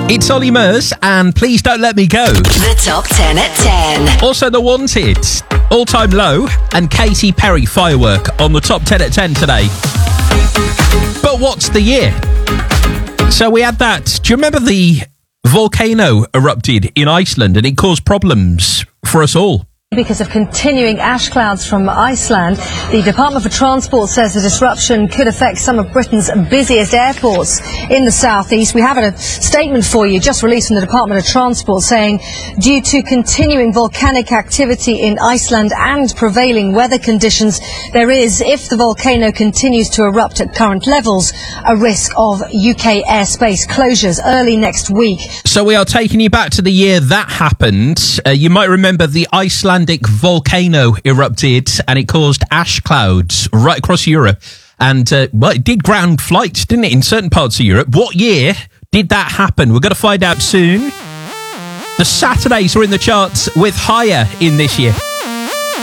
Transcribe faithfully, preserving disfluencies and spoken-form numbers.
It's Ollie Murs and Please Don't Let Me Go. The Top ten at ten. Also The Wanted, All Time Low, and Katy Perry, Firework on the Top ten at ten today. But what's the year? So we had that. Do you remember the volcano erupted in Iceland and it caused problems for us all? Because of continuing ash clouds from Iceland, the Department for Transport says the disruption could affect some of Britain's busiest airports in the southeast. We have a statement for you just released from the Department of Transport saying, due to continuing volcanic activity in Iceland and prevailing weather conditions, there is, if the volcano continues to erupt at current levels, a risk of U K airspace closures early next week. So we are taking you back to the year that happened. Uh, you might remember the Icelandic volcano erupted and it caused ash clouds right across Europe. And, uh, well, it did ground flights, didn't it, in certain parts of Europe? What year did that happen? We're going to find out soon. The Saturdays are in the charts with Higher in this year.